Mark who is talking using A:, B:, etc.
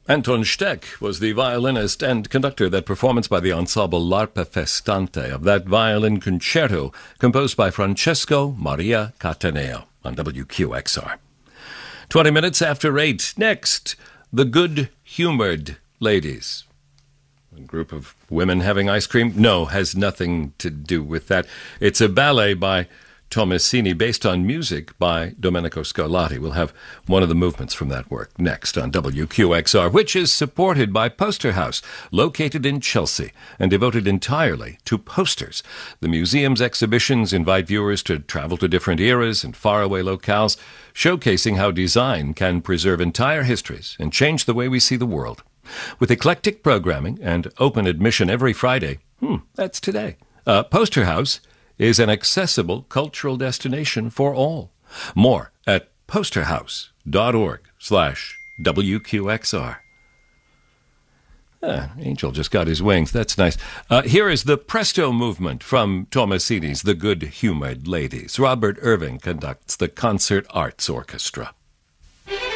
A: Anton Steck was the violinist and conductor. That performance by the ensemble L'Arpa Festante of that violin concerto composed by Francesco Maria Cattaneo on WQXR. 20 minutes after 8. Next, The Good-Humored Ladies. A group of women having ice cream? No, has nothing to do with that. It's a ballet by Tomasini based on music by Domenico Scarlatti. We'll have one of the movements from that work next on WQXR, which is supported by Poster House, located in Chelsea and devoted entirely to posters. The museum's exhibitions invite viewers to travel to different eras and faraway locales, showcasing how design can preserve entire histories and change the way we see the world. With eclectic programming and open admission every Friday, that's today, Poster House is an accessible cultural destination for all. More at posterhouse.org/WQXR. Angel just got his wings. That's nice. Here is the Presto movement from Tomasini's The Good-Humored Ladies. Robert Irving conducts the Concert Arts Orchestra.